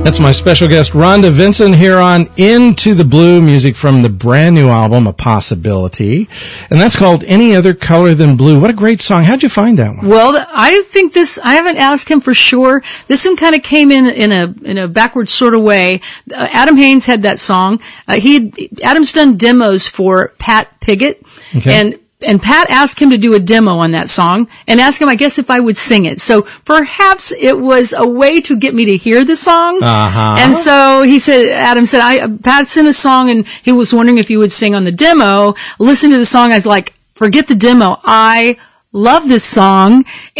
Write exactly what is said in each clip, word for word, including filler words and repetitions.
That's my special guest, Rhonda Vincent, here on Into the Blue, music from the brand new album, A Possibility. And that's called Any Other Color Than Blue. What a great song. How'd you find that one? Well, I think this, I haven't asked him for sure. This one kind of came in, in a, in a backwards sort of way. Uh, Adam Haynes had that song. Uh, he, Adam's done demos for Pat Piggott. Okay. And And Pat asked him to do a demo on that song and asked him, I guess, if I would sing it. So perhaps it was a way to get me to hear the song. Uh-huh. And so he said, Adam said, I, Pat sent a song and he was wondering if you would sing on the demo. Listen to the song. I was like, forget the demo. I love this song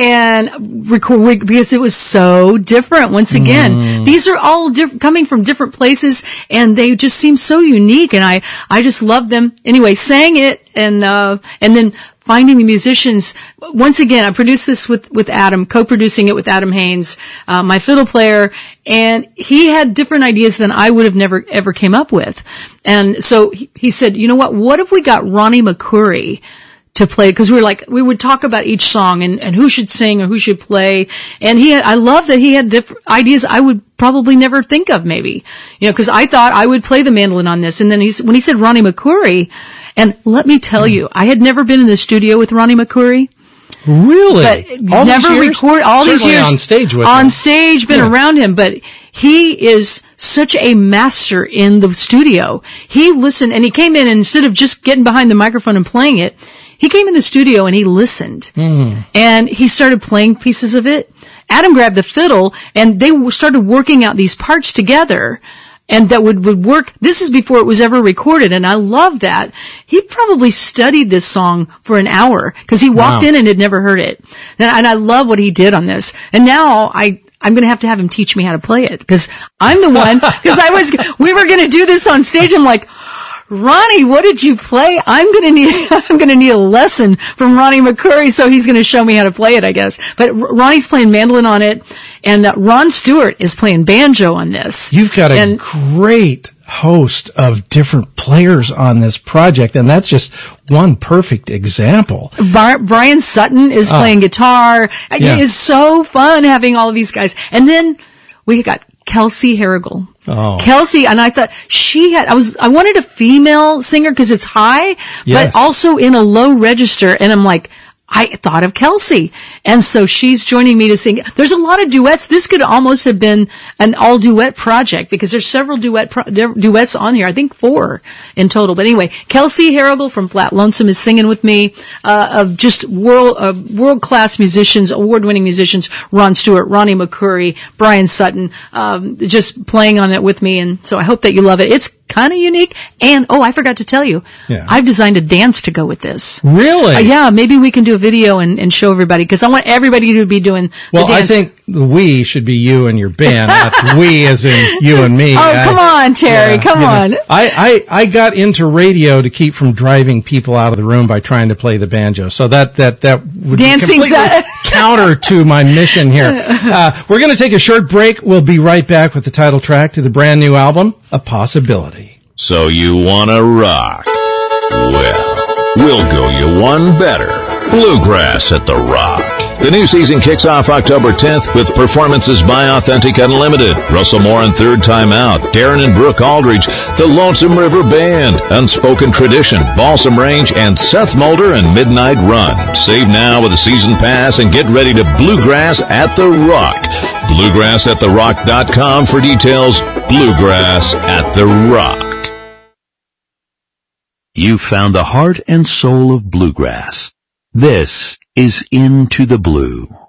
and record because it was so different. Once again, mm. these are all different, coming from different places, and they just seem so unique. And I, I just love them. Anyway, sang it and, uh, and then finding the musicians. Once again, I produced this with, with Adam, co-producing it with Adam Haynes, uh, my fiddle player, and he had different ideas than I would have never, ever came up with. And so he, he said, you know what? What if we got Ronnie McCoury to play, because we were like, we would talk about each song and, and who should sing or who should play. And he had, I love that he had different ideas I would probably never think of, maybe, you know, because I thought I would play the mandolin on this. And then he's, when he said Ronnie McCoury, and let me tell you, I had never been in the studio with Ronnie McCoury. Really? But all never record all Certainly these years on stage with on him. stage, been yeah. around him, but he is such a master in the studio. He listened and he came in and instead of just getting behind the microphone and playing it, he came in the studio and he listened mm. and he started playing pieces of it. Adam grabbed the fiddle and they started working out these parts together. And that would, would work. This is before it was ever recorded. And I love that. He probably studied this song for an hour because he walked wow. in and had never heard it. And, and I love what he did on this. And now I, I'm going to have to have him teach me how to play it because I'm the one, because I was, we were going to do this on stage. I'm like, Ronnie, what did you play? I'm going to need, I'm going to need a lesson from Ronnie McCoury. So he's going to show me how to play it, I guess. But Ronnie's playing mandolin on it. And uh, Ron Stewart is playing banjo on this. You've got a and, great host of different players on this project. And that's just one perfect example. Bar- Brian Sutton is oh. playing guitar. Yeah. It is so fun having all of these guys. And then we got Kelsey Harrigal. Oh. Kelsey, and I thought she had, I was, I wanted a female singer because it's high, yes. but also in a low register. And I'm like, I thought of Kelsey. And so she's joining me to sing. There's a lot of duets. This could almost have been an all duet project because there's several duet pro- duets on here. I think four in total. But anyway, Kelsey Harrigal from Flat Lonesome is singing with me, uh, of just world, uh, world class musicians, award winning musicians, Ron Stewart, Ronnie McCoury, Brian Sutton, um, just playing on it with me. And so I hope that you love it. It's kind of unique. And, oh, I forgot to tell you, yeah. I've designed a dance to go with this. Really? Uh, yeah, maybe we can do a video and, and show everybody because I want everybody to be doing well, the dance. I think the we should be you and your band, not we as in you and me. Oh, I, come on, Terry, yeah, come you know, on. I, I, I got into radio to keep from driving people out of the room by trying to play the banjo. So that, that, that would Dancing be completely counter to my mission here. Uh, we're going to take a short break. We'll be right back with the title track to the brand new album, A Possibility. So you want to rock? Well, we'll go you one better. Bluegrass at the Rock. The new season kicks off October tenth with performances by Authentic Unlimited, Russell Moore and Third Time Out, Darren and Brooke Aldridge, the Lonesome River Band, Unspoken Tradition, Balsam Range, and Seth Mulder and Midnight Run. Save now with a season pass and get ready to Bluegrass at the Rock. bluegrass at the rock dot com for details. Bluegrass at the Rock. You've found the heart and soul of bluegrass. This is Into the Blue.